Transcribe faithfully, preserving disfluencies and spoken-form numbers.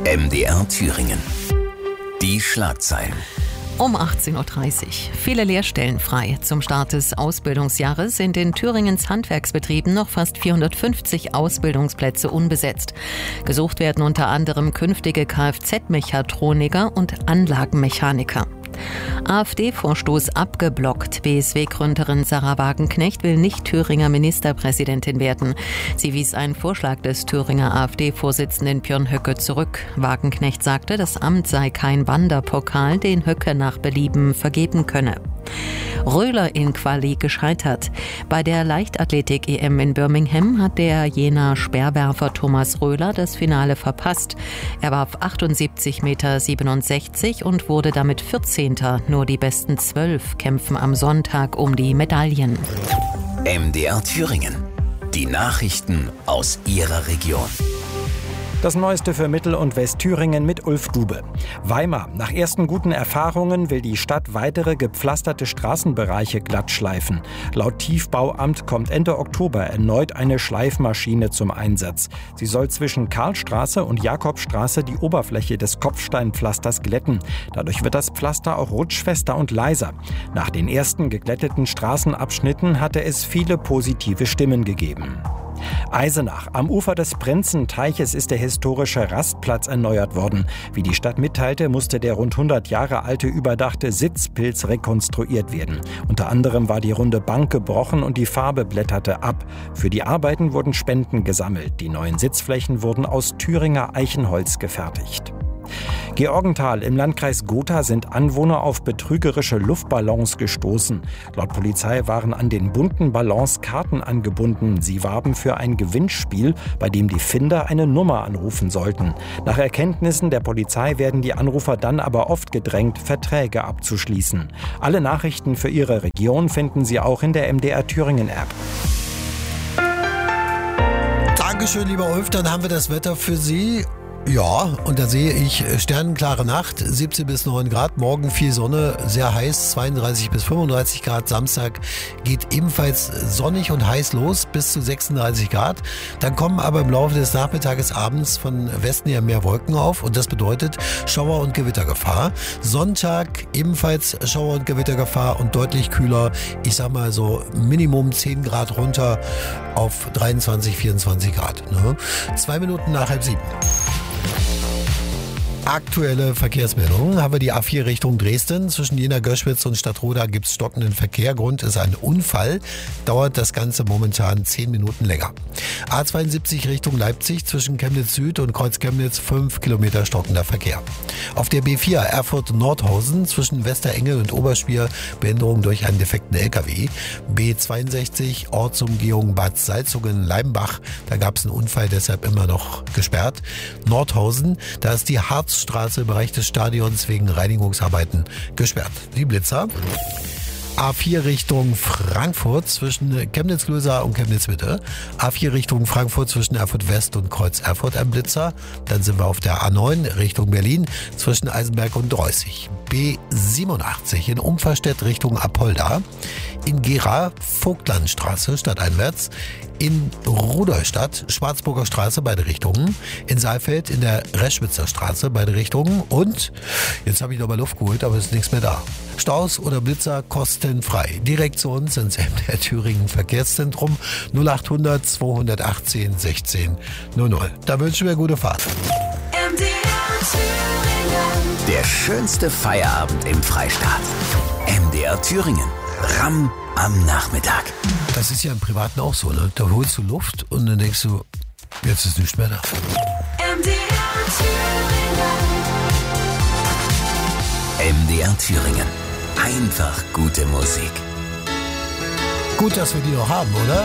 M D R Thüringen. Die Schlagzeilen. Um achtzehn Uhr dreißig. Viele Lehrstellen frei. Zum Start des Ausbildungsjahres sind in Thüringens Handwerksbetrieben noch fast vierhundertfünfzig Ausbildungsplätze unbesetzt. Gesucht werden unter anderem künftige Kfz-Mechatroniker und Anlagenmechaniker. AfD-Vorstoß abgeblockt. B S W-Gründerin Sahra Wagenknecht will nicht Thüringer Ministerpräsidentin werden. Sie wies einen Vorschlag des Thüringer AfD-Vorsitzenden Björn Höcke zurück. Wagenknecht sagte, das Amt sei kein Wanderpokal, den Höcke nach Belieben vergeben könne. Röhler in Quali gescheitert. Bei der Leichtathletik-E M in Birmingham hat der Jenaer Speerwerfer Thomas Röhler das Finale verpasst. Er warf achtundsiebzig Komma siebenundsechzig Meter und wurde damit vierzehnter Nur die besten zwölf kämpfen am Sonntag um die Medaillen. M D R Thüringen. Die Nachrichten aus Ihrer Region. Das Neueste für Mittel- und Westthüringen mit Ulf Dube. Weimar. Nach ersten guten Erfahrungen will die Stadt weitere gepflasterte Straßenbereiche glattschleifen. Laut Tiefbauamt kommt Ende Oktober erneut eine Schleifmaschine zum Einsatz. Sie soll zwischen Karlstraße und Jakobstraße die Oberfläche des Kopfsteinpflasters glätten. Dadurch wird das Pflaster auch rutschfester und leiser. Nach den ersten geglätteten Straßenabschnitten hatte es viele positive Stimmen gegeben. Eisenach. Am Ufer des Prinzenteiches ist der historische Rastplatz erneuert worden. Wie die Stadt mitteilte, musste der rund hundert Jahre alte überdachte Sitzpilz rekonstruiert werden. Unter anderem war die runde Bank gebrochen und die Farbe blätterte ab. Für die Arbeiten wurden Spenden gesammelt. Die neuen Sitzflächen wurden aus Thüringer Eichenholz gefertigt. Georgenthal im Landkreis Gotha sind Anwohner auf betrügerische Luftballons gestoßen. Laut Polizei waren an den bunten Ballons Karten angebunden. Sie warben für ein Gewinnspiel, bei dem die Finder eine Nummer anrufen sollten. Nach Erkenntnissen der Polizei werden die Anrufer dann aber oft gedrängt, Verträge abzuschließen. Alle Nachrichten für Ihre Region finden Sie auch in der M D R Thüringen App. Dankeschön, lieber Ulf, dann haben wir das Wetter für Sie. Ja, und da sehe ich sternenklare Nacht, siebzehn bis neun Grad, morgen viel Sonne, sehr heiß, zweiunddreißig bis fünfunddreißig Grad, Samstag geht ebenfalls sonnig und heiß los, bis zu sechsunddreißig Grad. Dann kommen aber im Laufe des Nachmittages, abends von Westen her mehr Wolken auf und das bedeutet Schauer- und Gewittergefahr. Sonntag ebenfalls Schauer- und Gewittergefahr und deutlich kühler, ich sag mal so Minimum zehn Grad runter auf dreiundzwanzig, vierundzwanzig Grad. Ne? Zwei Minuten nach halb sieben. Aktuelle Verkehrsmeldungen haben wir die A vier Richtung Dresden. Zwischen Jena-Göschwitz und Stadtroda gibt es stockenden Verkehr. Grund ist ein Unfall. Dauert das Ganze momentan zehn Minuten länger. A zweiundsiebzig Richtung Leipzig zwischen Chemnitz Süd und Kreuz Chemnitz fünf Kilometer stockender Verkehr. Auf der B vier Erfurt-Nordhausen zwischen Westerengel und Oberschwier Behinderung durch einen defekten L K W. B zweiundsechzig Ortsumgehung Bad Salzungen-Leimbach. Da gab es einen Unfall, deshalb immer noch gesperrt. Nordhausen, da ist die Harz Straße im Bereich des Stadions wegen Reinigungsarbeiten gesperrt. Die Blitzer. A vier Richtung Frankfurt zwischen Chemnitz-Lösa und Chemnitz-Mitte. A vier Richtung Frankfurt zwischen Erfurt West und Kreuz Erfurt ein Blitzer. Dann sind wir auf der A neun Richtung Berlin zwischen Eisenberg und Dreußig. B siebenundachtzig in Umverstedt Richtung Apolda. In Gera Vogtlandstraße stadteinwärts. In Rudolstadt Schwarzburger Straße beide Richtungen. In Saalfeld in der Reschwitzer Straße beide Richtungen. Und jetzt habe ich noch mal Luft geholt, aber es ist nichts mehr da. Staus oder Blitzer kostenfrei. Direkt zu uns ins M D R Thüringen Verkehrszentrum null achthundert zweihundertachtzehn sechzehn null null. Da wünschen wir gute Fahrt. M D R Thüringen. Der schönste Feierabend im Freistaat. M D R Thüringen. Ramm am Nachmittag. Das ist ja im Privaten auch so, ne? Da holst du Luft und dann denkst du, jetzt ist nichts mehr da. M D R Thüringen. M D R Thüringen. Einfach gute Musik. Gut, dass wir die noch haben, oder?